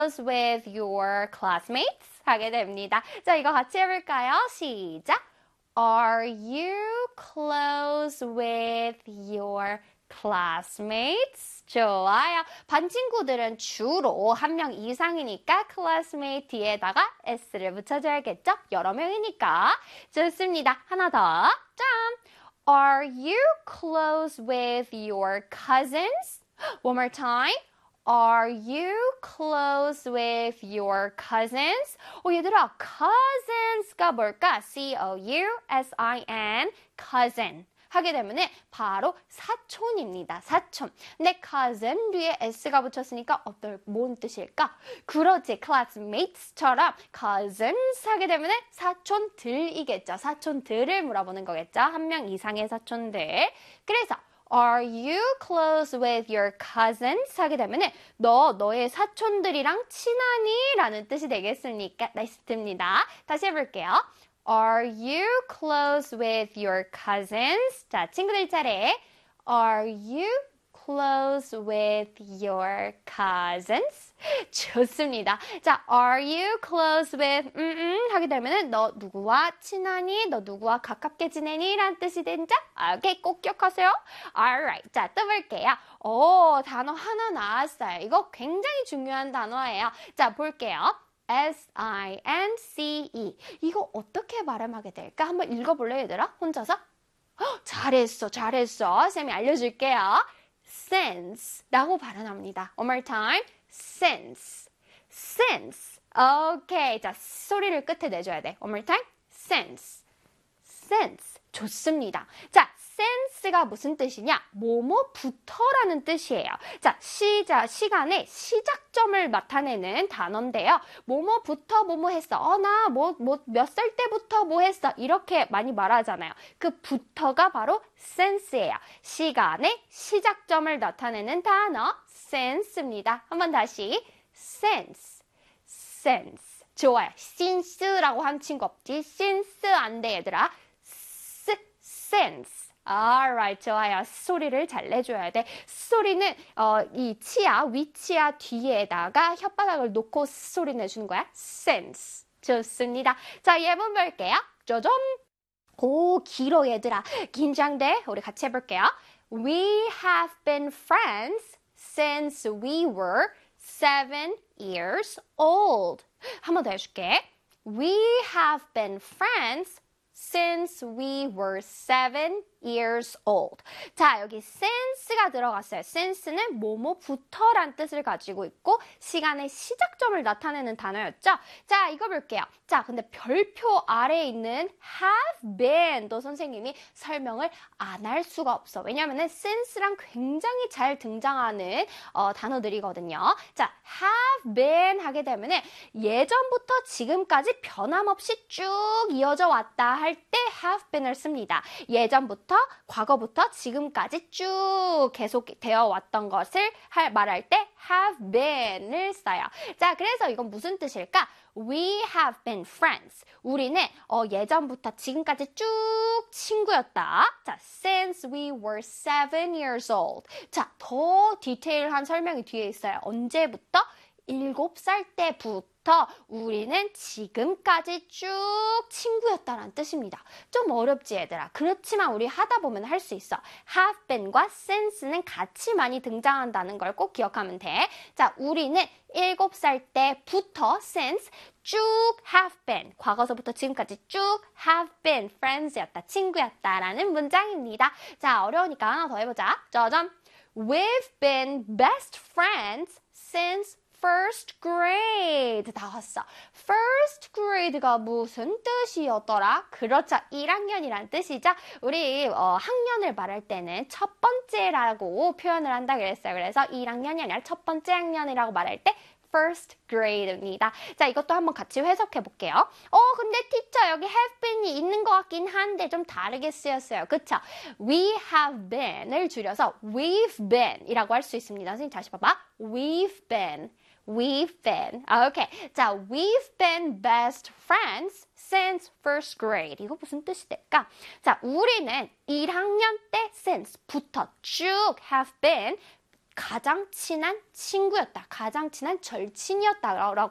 with your classmates? 하게 됩니다. 자, 이거 같이 해볼까요? 시작! Are you close with your classmates? 좋아요. 반 친구들은 주로 한 명 이상이니까 classmate 뒤에다가 s를 붙여줘야겠죠? 여러 명이니까. 좋습니다. 하나 더. 점. Are you close with your cousins? One more time. Are you close with your cousins? 얘들아, cousins가 뭘까? C-O-U-S-I-N, cousin. 하게 되면 바로 사촌입니다. 사촌. 근데 cousin 뒤에 s가 붙였으니까 뭔 뜻일까? 그렇지. classmates처럼 cousins 하게 되면 사촌들이겠죠. 사촌들을 물어보는 거겠죠. 한 명 이상의 사촌들. 그래서 Are you close with your cousins? 하게 되면 너의 사촌들이랑 친하니? 라는 뜻이 되겠습니까? 나이스입니다. 다시 해볼게요. Are you close with your cousins? 자, 친구들 차례. Are you close with your cousins? 좋습니다. 자, are you close with 하게 되면은 너 누구와 친하니? 너 누구와 가깝게 지내니? 라는 뜻이 된다. 오케이, 꼭 기억하세요. Alright. 자, 또 볼게요. 단어 하나 나왔어요. 이거 굉장히 중요한 단어예요. 자, 볼게요. S-I-N-C-E. 이거 어떻게 발음하게 될까? 한번 읽어볼래, 얘들아? 혼자서? 잘했어. 쌤이 알려줄게요. sense라고 발음합니다. One more time. sense. 오케이. 자, 소리를 끝에 내줘야 돼. One more time. sense. 좋습니다. 자, sense가 무슨 뜻이냐? 뭐뭐부터라는 뜻이에요. 자, 시간의 시작점을 나타내는 단어인데요. 뭐뭐부터 뭐뭐 했어. 나 몇 살 때부터 뭐 했어. 이렇게 많이 말하잖아요. 그 부터가 바로 sense예요. 시간의 시작점을 나타내는 단어 sense입니다. 한번 다시 sense. 좋아요. since라고 한 친구 없지? since 안 돼, 얘들아. sense. Alright, 좋아요. 소리를 잘 내줘야 돼. 소리는 이 치아, 위치아 뒤에다가 혓바닥을 놓고 소리 내주는 거야. sense. 좋습니다. 자, 예문 볼게요. 쪼점. 길어, 얘들아. 긴장돼. 우리 같이 해볼게요. We have been friends since we were 7 years old. 한 번 더 해줄게. We have been friends since we were 7 years old. 자, 여기 since가 들어갔어요. since는 뭐뭐부터란 뜻을 가지고 있고 시간의 시작점을 나타내는 단어였죠. 자, 이거 볼게요. 자, 근데 별표 아래에 있는 have been도 선생님이 설명을 안 할 수가 없어. 왜냐하면 since랑 굉장히 잘 등장하는 단어들이거든요. 자, have been 하게 되면 예전부터 지금까지 변함없이 쭉 이어져 왔다 할 때 have been을 씁니다. 예전부터 과거부터 지금까지 쭉 계속 되어 왔던 것을 말할 때 have been을 써요. 자, 그래서 이건 무슨 뜻일까? We have been friends. 우리는 예전부터 지금까지 쭉 친구였다. 자, since we were 7 years old. 자, 더 디테일한 설명이 뒤에 있어요. 언제부터? 7살 때부터 우리는 지금까지 쭉 친구였다는 뜻입니다. 좀 어렵지, 얘들아. 그렇지만 우리 하다 보면 할 수 있어. have been과 since는 같이 많이 등장한다는 걸 꼭 기억하면 돼. 자, 우리는 7살 때부터 since 쭉 have been, 과거서부터 지금까지 쭉 have been friends였다, 친구였다라는 문장입니다. 자, 어려우니까 하나 더 해보자. 짜잔. We've been best friends since first grade. 나왔어. first grade가 무슨 뜻이었더라? 그렇죠. 1학년이란 뜻이죠. 우리 학년을 말할 때는 첫 번째라고 표현을 한다 그랬어요. 그래서 1학년이 아니라 첫 번째 학년이라고 말할 때 first grade입니다. 자, 이것도 한번 같이 해석해 볼게요. 근데 teacher 여기 have been이 있는 것 같긴 한데 좀 다르게 쓰였어요. 그쵸? We have been을 줄여서 we've been 이라고 할 수 있습니다. 선생님 다시 봐봐. We've been. 오케이. 자, we've been best friends since first grade. 이거 무슨 뜻이 될까? 자, 우리는 1학년 때 since부터 쭉 have been 가장 친한 친구였다. 가장 친한 절친이었다라고